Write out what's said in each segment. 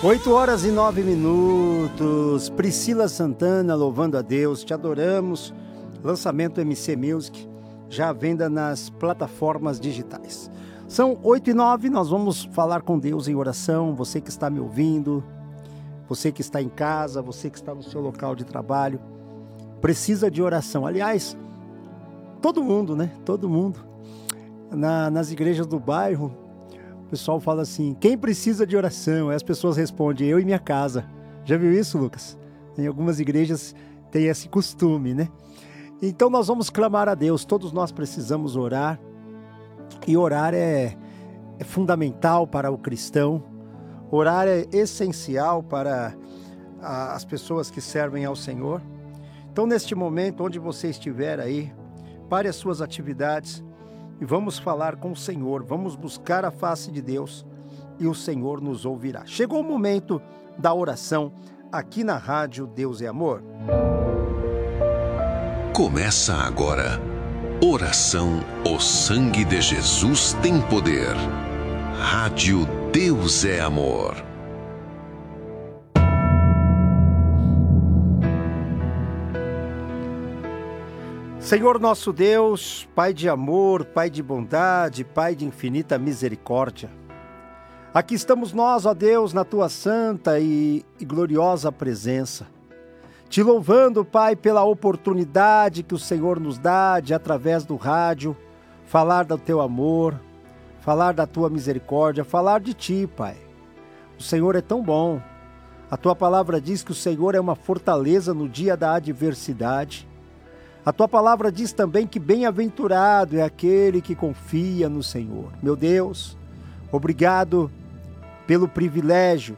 8h09. Priscila Santana, louvando a Deus, te adoramos. Lançamento MC Music, já à venda nas plataformas digitais. São 8h09, nós vamos falar com Deus em oração. Você que está me ouvindo, você que está em casa, você que está no seu local de trabalho, precisa de oração. Aliás, todo mundo, né? Todo mundo. Nas igrejas do bairro, o pessoal fala assim, quem precisa de oração? Aí as pessoas respondem, eu e minha casa. Já viu isso, Lucas? Em algumas igrejas tem esse costume, né? Então nós vamos clamar a Deus, todos nós precisamos orar. E orar é fundamental para o cristão. Orar é essencial para as pessoas que servem ao Senhor. Então neste momento, onde você estiver aí, pare as suas atividades e vamos falar com o Senhor, vamos buscar a face de Deus e o Senhor nos ouvirá. Chegou o momento da oração aqui na Rádio Deus é Amor. Começa agora. Oração O Sangue de Jesus tem poder. Rádio Deus é Amor. Senhor nosso Deus, Pai de amor, Pai de bondade, Pai de infinita misericórdia. Aqui estamos nós, ó Deus, na Tua santa e gloriosa presença. Te louvando, Pai, pela oportunidade que o Senhor nos dá de, através do rádio, falar do Teu amor, falar da Tua misericórdia, falar de Ti, Pai. O Senhor é tão bom. A Tua palavra diz que o Senhor é uma fortaleza no dia da adversidade. A Tua palavra diz também que bem-aventurado é aquele que confia no Senhor. Meu Deus, obrigado pelo privilégio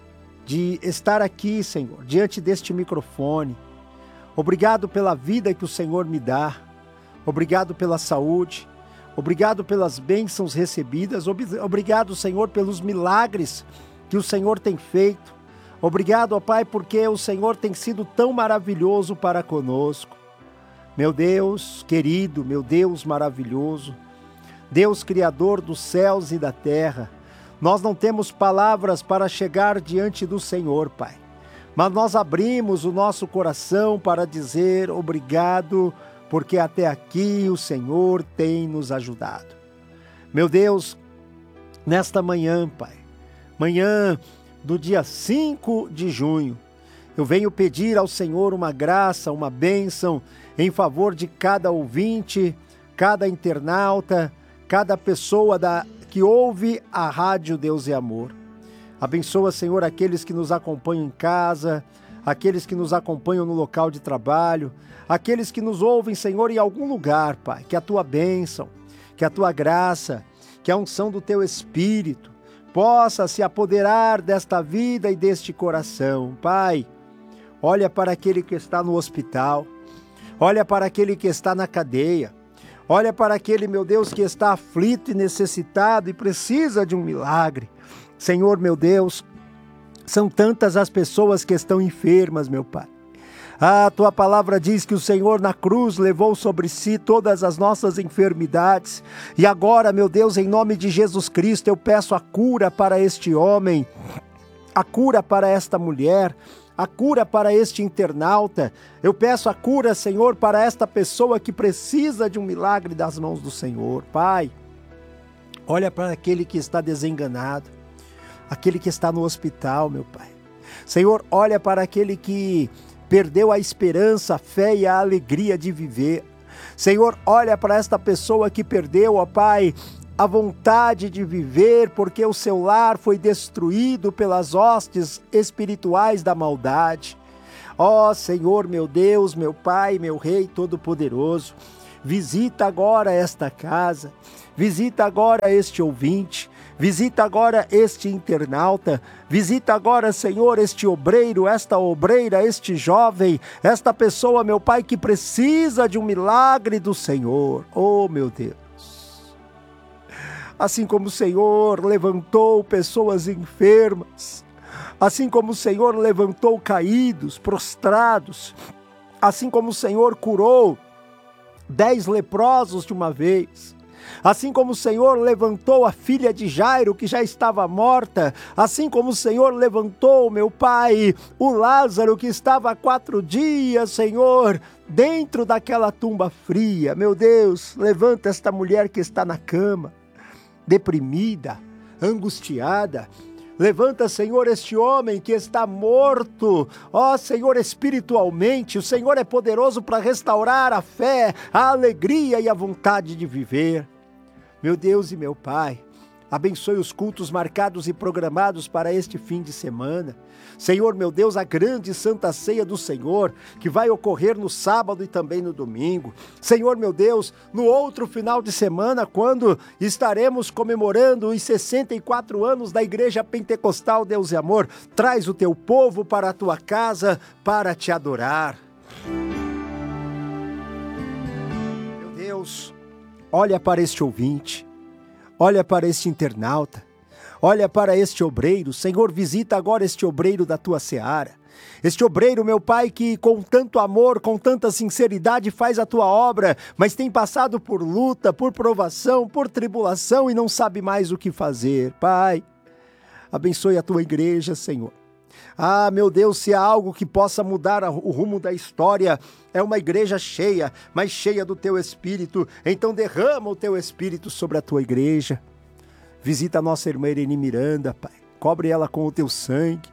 de estar aqui, Senhor, diante deste microfone. Obrigado pela vida que o Senhor me dá. Obrigado pela saúde. Obrigado pelas bênçãos recebidas. Obrigado, Senhor, pelos milagres que o Senhor tem feito. Obrigado, ó Pai, porque o Senhor tem sido tão maravilhoso para conosco. Meu Deus querido, meu Deus maravilhoso, Deus Criador dos céus e da terra, nós não temos palavras para chegar diante do Senhor, Pai, mas nós abrimos o nosso coração para dizer obrigado, porque até aqui o Senhor tem nos ajudado. Meu Deus, nesta manhã, Pai, manhã do dia 5 de junho, eu venho pedir ao Senhor uma graça, uma bênção em favor de cada ouvinte, cada internauta, cada pessoa que ouve a Rádio Deus é Amor. Abençoa, Senhor, aqueles que nos acompanham em casa, aqueles que nos acompanham no local de trabalho, aqueles que nos ouvem, Senhor, em algum lugar, Pai. Que a Tua bênção, que a Tua graça, que a unção do Teu Espírito possa se apoderar desta vida e deste coração. Pai, olha para aquele que está no hospital, olha para aquele que está na cadeia, olha para aquele, meu Deus, que está aflito e necessitado e precisa de um milagre. Senhor, meu Deus, são tantas as pessoas que estão enfermas, meu Pai. A Tua palavra diz que o Senhor na cruz levou sobre si todas as nossas enfermidades. E agora, meu Deus, em nome de Jesus Cristo, eu peço a cura para este homem, a cura para esta mulher, a cura para este internauta. Eu peço a cura, Senhor, para esta pessoa que precisa de um milagre das mãos do Senhor. Pai, olha para aquele que está desenganado, aquele que está no hospital, meu Pai. Senhor, olha para aquele que perdeu a esperança, a fé e a alegria de viver. Senhor, olha para esta pessoa que perdeu, ó Pai, a vontade de viver, porque o seu lar foi destruído pelas hostes espirituais da maldade. Ó Senhor, meu Deus, meu Pai, meu Rei Todo-Poderoso, visita agora esta casa, visita agora este ouvinte, visita agora este internauta, visita agora, Senhor, este obreiro, esta obreira, este jovem, esta pessoa, meu Pai, que precisa de um milagre do Senhor. Oh, meu Deus. Assim como o Senhor levantou pessoas enfermas, assim como o Senhor levantou caídos, prostrados, assim como o Senhor curou 10 leprosos de uma vez, Assim como o Senhor levantou a filha de Jairo, que já estava morta, assim como o Senhor levantou, meu Pai, o Lázaro, que estava há 4 dias, Senhor, dentro daquela tumba fria. Meu Deus, levanta esta mulher que está na cama, deprimida, angustiada. Levanta, Senhor, este homem que está morto, ó Senhor, espiritualmente. O Senhor é poderoso para restaurar a fé, a alegria e a vontade de viver. Meu Deus e meu Pai, abençoe os cultos marcados e programados para este fim de semana. Senhor, meu Deus, a grande Santa Ceia do Senhor, que vai ocorrer no sábado e também no domingo. Senhor, meu Deus, no outro final de semana, quando estaremos comemorando os 64 anos da Igreja Pentecostal Deus e Amor, traz o teu povo para a tua casa para te adorar. Meu Deus, olha para este ouvinte, olha para este internauta, olha para este obreiro. Senhor, visita agora este obreiro da tua seara. Este obreiro, meu Pai, que com tanto amor, com tanta sinceridade faz a tua obra, mas tem passado por luta, por provação, por tribulação e não sabe mais o que fazer. Pai, abençoe a tua igreja, Senhor. Ah, meu Deus, se há algo que possa mudar o rumo da história, é uma igreja cheia, mas cheia do teu Espírito. Então derrama o teu Espírito sobre a tua igreja. Visita a nossa irmã Irene Miranda, Pai. Cobre ela com o teu sangue.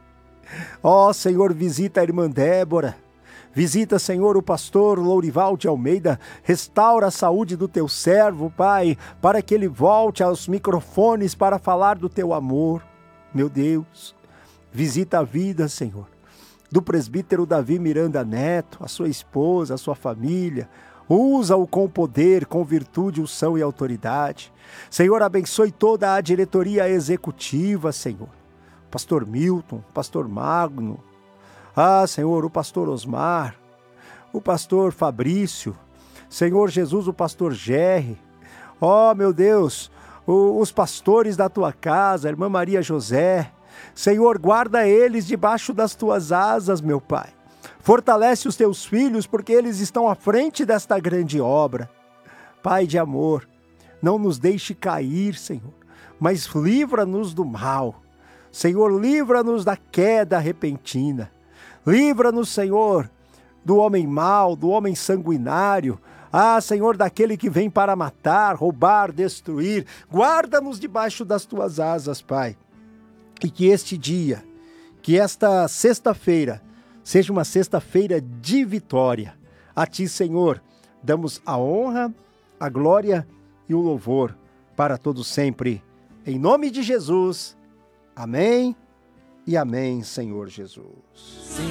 Ó, Senhor, visita a irmã Débora. Visita, Senhor, o pastor Lourival de Almeida. Restaura a saúde do teu servo, Pai, para que ele volte aos microfones para falar do teu amor. Meu Deus, visita a vida, Senhor, do presbítero Davi Miranda Neto, a sua esposa, a sua família. Usa-o com poder, com virtude, unção e autoridade. Senhor, abençoe toda a diretoria executiva, Senhor. Pastor Milton, pastor Magno. Ah, Senhor, o pastor Osmar, o pastor Fabrício. Senhor Jesus, o pastor Gerry. Oh, meu Deus, os pastores da tua casa, a irmã Maria José. Senhor, guarda eles debaixo das tuas asas, meu Pai. Fortalece os teus filhos, porque eles estão à frente desta grande obra. Pai de amor, não nos deixe cair, Senhor, mas livra-nos do mal. Senhor, livra-nos da queda repentina. Livra-nos, Senhor, do homem mau, do homem sanguinário. Ah, Senhor, daquele que vem para matar, roubar, destruir. Guarda-nos debaixo das tuas asas, Pai. E que este dia, que esta sexta-feira, seja uma sexta-feira de vitória. A Ti, Senhor, damos a honra, a glória e o louvor para todos sempre. Em nome de Jesus, amém e amém, Senhor Jesus.